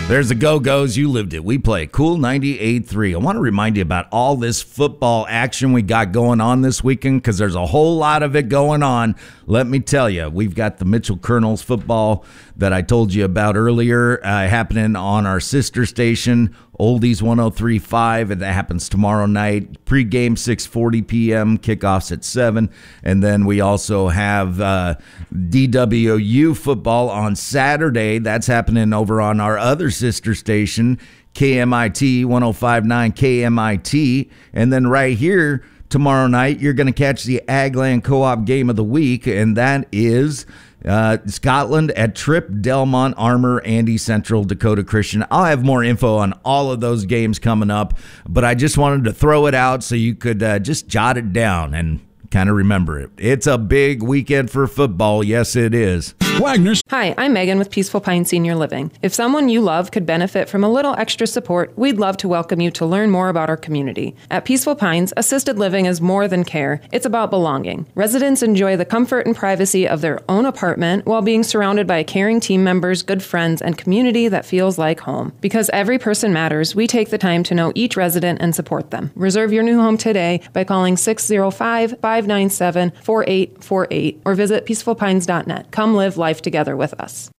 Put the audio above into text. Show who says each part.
Speaker 1: There's the Go-Go's. You lived it. We play Cool 98.3. I want to remind you about all this football action we got going on this weekend because there's a whole lot of it going on. Let me tell you, we've got the Mitchell Colonels football that I told you about earlier happening on our sister station, Oldies 103.5, and that happens tomorrow night. Pre-game 6:40 p.m., kickoffs at 7. And then we also have DWU football on Saturday. That's happening over on our other sister station, KMIT 105.9 KMIT. And then right here tomorrow night, you're going to catch the Agland Co-op Game of the Week, and that is Scotland at Trip, Delmont, Armour, Andy Central, Dakota Christian. I'll have more info on all of those games coming up, but I just wanted to throw it out so you could just jot it down and kind of remember it. It's a big weekend for football. Yes, it is.
Speaker 2: Wagner's.
Speaker 3: Hi, I'm Megan with Peaceful Pines Senior Living. If someone you love could benefit from a little extra support, we'd love to welcome you to learn more about our community. At Peaceful Pines, assisted living is more than care. It's about belonging. Residents enjoy the comfort and privacy of their own apartment while being surrounded by caring team members, good friends, and community that feels like home. Because every person matters, we take the time to know each resident and support them. Reserve your new home today by calling 605-597-4848 or visit peacefulpines.net. Come live life together with us.